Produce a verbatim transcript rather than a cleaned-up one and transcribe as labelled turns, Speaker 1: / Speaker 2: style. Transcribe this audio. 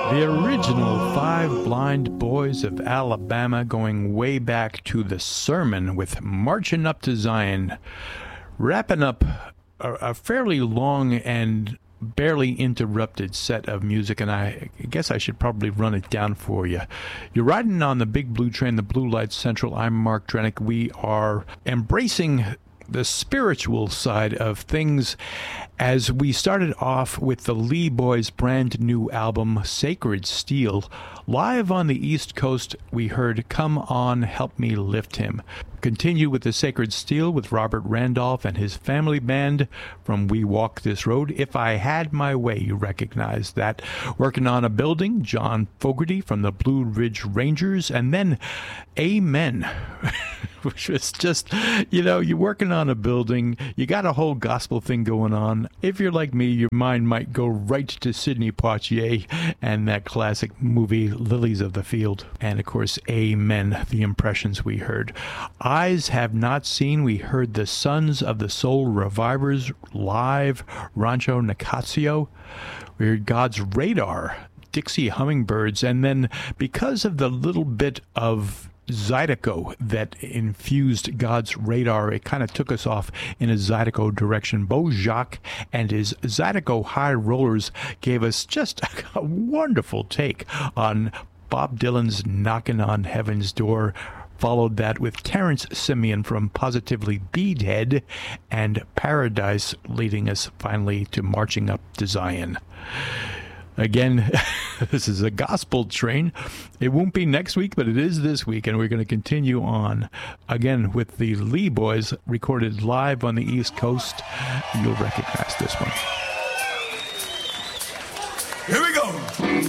Speaker 1: The original Five Blind Boys of Alabama, going way back to the sermon with Marching Up to Zion, wrapping up a, a fairly long and barely interrupted set of music, and I guess I should probably run it down for you. You're riding on the Big Blue Train, the Blue Light Central. I'm Mark Drenick. We are embracing the spiritual side of things as we started off with the Lee Boys' brand new album, Sacred Steel. Live on the East Coast, we heard Come On, Help Me Lift Him. Continue with the Sacred Steel with Robert Randolph and his family band from We Walk This Road. If I Had My Way, you recognize that. Working on a Building, John Fogerty from the Blue Ridge Rangers. And then Amen, which was just, you know, you're working on a building, you got a whole gospel thing going on. If you're like me, your mind might go right to Sidney Poitier and that classic movie, Lilies of the Field. And, of course, Amen, the impressions we heard. Eyes Have Not Seen, we heard the Sons of the Soul Revivers live, Rancho Nicasio. We heard God's Radar, Dixie Hummingbirds, and then because of the little bit of Zydeco that infused God's Radar, it kind of took us off in a Zydeco direction. Beau Jocques and his Zydeco High Rollers gave us just a wonderful take on Bob Dylan's Knocking on Heaven's Door. Followed that with Terrence Simeon from Positively Beadhead and Paradise, leading us finally to Marching Up to Zion. Again, this is a gospel train. It won't be next week, but it is this week, and we're going to continue on, again, with the Lee Boys, recorded live on the East Coast. You'll recognize this one.